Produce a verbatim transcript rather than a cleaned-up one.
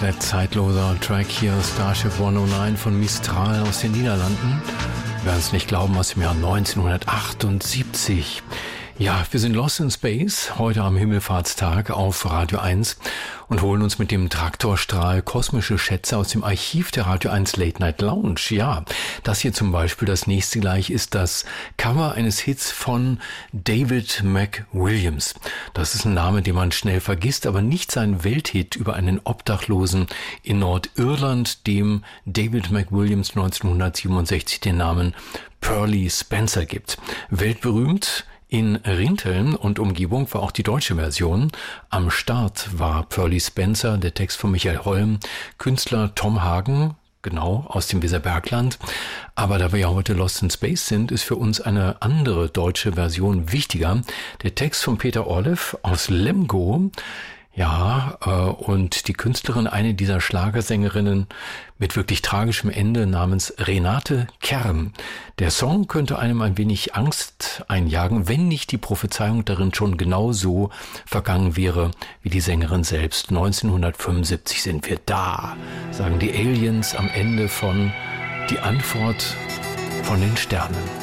komplett zeitloser Track hier, Starship hundertneun von Mistral aus den Niederlanden. Wir werden es nicht glauben, aus dem Jahr neunzehnhundertachtundsiebzig. Ja, wir sind Lost in Space, heute am Himmelfahrtstag auf Radio eins und holen uns mit dem Traktorstrahl kosmische Schätze aus dem Archiv der Radio eins Late Night Lounge. Ja, das hier zum Beispiel, das nächste gleich, ist das Cover eines Hits von David McWilliams. Das ist ein Name, den man schnell vergisst, aber nicht sein Welthit über einen Obdachlosen in Nordirland, dem David McWilliams neunzehnhundertsiebenundsechzig den Namen Pearly Spencer gibt. Weltberühmt in Rinteln und Umgebung war auch die deutsche Version. Am Start war Pearly Spencer, der Text von Michael Holm, Künstler Tom Hagen, genau, aus dem Weserbergland. Aber da wir ja heute Lost in Space sind, ist für uns eine andere deutsche Version wichtiger. Der Text von Peter Orlev aus Lemgo. Ja, äh, und die Künstlerin, eine dieser Schlagersängerinnen mit wirklich tragischem Ende namens Renate Kern. Der Song könnte einem ein wenig Angst einjagen, wenn nicht die Prophezeiung darin schon genau so vergangen wäre wie die Sängerin selbst. neunzehnhundertfünfundsiebzig sind wir da, sagen die Aliens am Ende von Die Antwort von den Sternen.